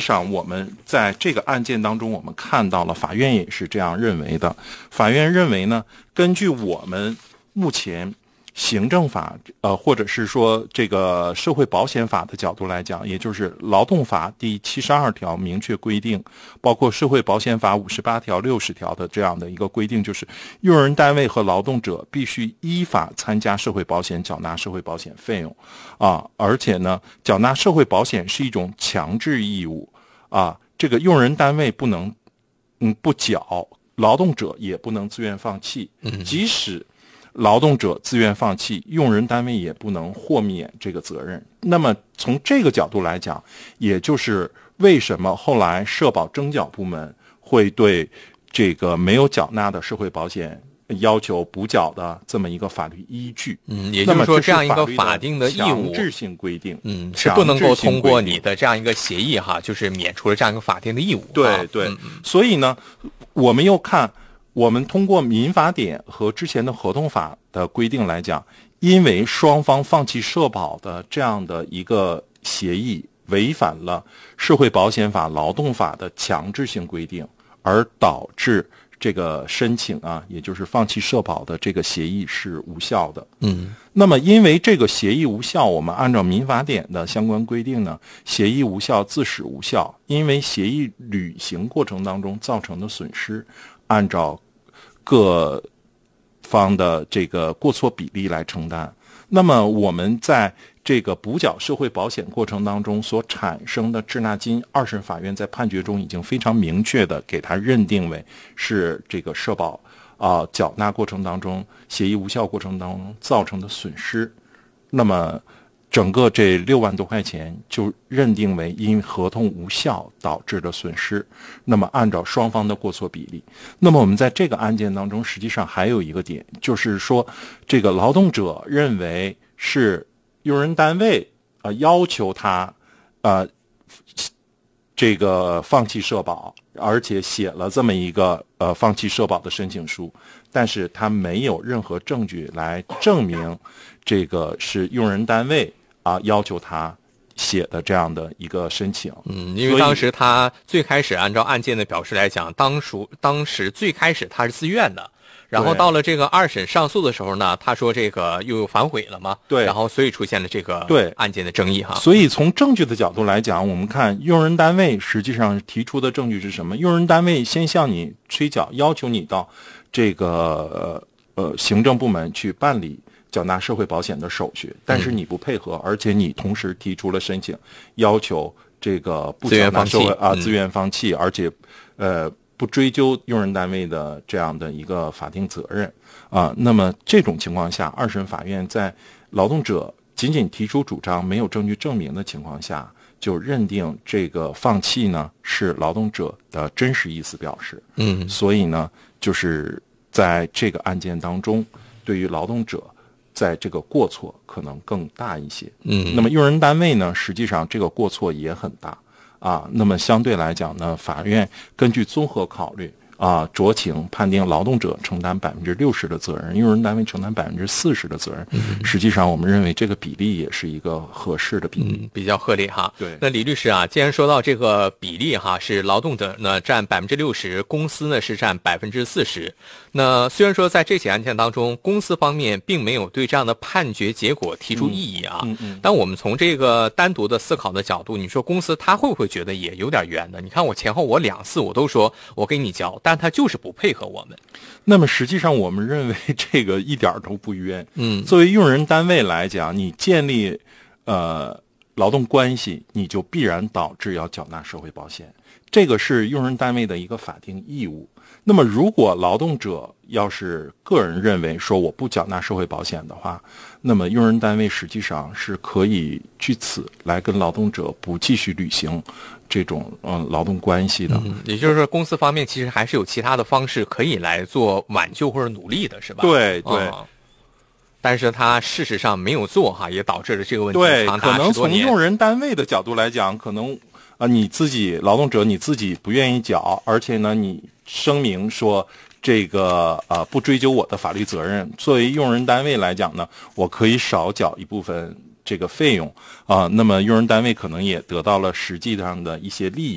上我们在这个案件当中，我们看到了法院也是这样认为的。法院认为呢，根据我们目前行政法或者是说这个社会保险法的角度来讲，也就是劳动法第72条明确规定，包括社会保险法58条、60条的这样的一个规定，就是用人单位和劳动者必须依法参加社会保险，缴纳社会保险费用而且呢，缴纳社会保险是一种强制义务这个用人单位不能不缴，劳动者也不能自愿放弃，即使劳动者自愿放弃，用人单位也不能豁免这个责任。那么从这个角度来讲，也就是为什么后来社保征缴部门会对这个没有缴纳的社会保险要求补缴的这么一个法律依据。 也就是说这样一个法定的义务强制性规定， 是不能够通过你的这样一个协议就是免除了这样一个法定的义务。 对对，所以呢，我们又看我们通过民法典和之前的合同法的规定来讲，因为双方放弃社保的这样的一个协议违反了社会保险法、劳动法的强制性规定，而导致这个申请也就是放弃社保的这个协议是无效的。那么因为这个协议无效，我们按照民法典的相关规定呢，协议无效自始无效，因为协议履行过程当中造成的损失，按照各方的这个过错比例来承担。那么我们在这个补缴社会保险过程当中所产生的滞纳金，二审法院在判决中已经非常明确的给它认定为是这个社保缴纳过程当中协议无效过程当中造成的损失。那么整个这6万多块钱就认定为因合同无效导致的损失。那么按照双方的过错比例，那么我们在这个案件当中实际上还有一个点，就是说这个劳动者认为是用人单位要求他这个放弃社保，而且写了这么一个放弃社保的申请书，但是他没有任何证据来证明这个是用人单位要求他写的这样的一个申请。 因为当时他最开始按照案件的表示来讲，当时最开始他是自愿的，然后到了这个二审上诉的时候呢，他说这个又反悔了嘛， 对， 然后所以出现了这个案件的争议所以从证据的角度来讲，我们看用人单位实际上提出的证据是什么？用人单位先向你催缴，要求你到这个行政部门去办理缴纳社会保险的手续，但是你不配合，而且你同时提出了申请，要求这个不缴纳社会自愿放弃，而且不追究用人单位的这样的一个法定责任那么这种情况下，二审法院在劳动者仅仅提出主张没有证据证明的情况下，就认定这个放弃呢是劳动者的真实意思表示。所以呢，就是在这个案件当中，对于劳动者在这个过错可能更大一些。那么用人单位呢，实际上这个过错也很大那么相对来讲呢，法院根据综合考虑酌情判定劳动者承担60%的责任，用人单位承担40%的责任。实际上我们认为这个比例也是一个合适的比例， 比较合理对， 那李律师既然说到这个比例是劳动者呢占60%，公司呢是占40%。那虽然说在这起案件当中，公司方面并没有对这样的判决结果提出异议但我们从这个单独的思考的角度，你说公司他会不会觉得也有点冤呢？你看我前后我2次我都说我给你交，但他就是不配合我们。 那么实际上我们认为这个一点都不冤。作为用人单位来讲，你建立劳动关系，你就必然导致要缴纳社会保险，这个是用人单位的一个法定义务。那么如果劳动者要是个人认为说我不缴纳社会保险的话，那么用人单位实际上是可以据此来跟劳动者不继续履行这种劳动关系的。 也就是说公司方面其实还是有其他的方式可以来做挽救或者努力的，是吧？ 对对。 但是他事实上没有做也导致了这个问题对， 长达10多年。 可能从用人单位的角度来讲，可能你自己劳动者你自己不愿意缴，而且呢你声明说这个不追究我的法律责任。作为用人单位来讲呢，我可以少缴一部分这个费用那么用人单位可能也得到了实际上的一些利益。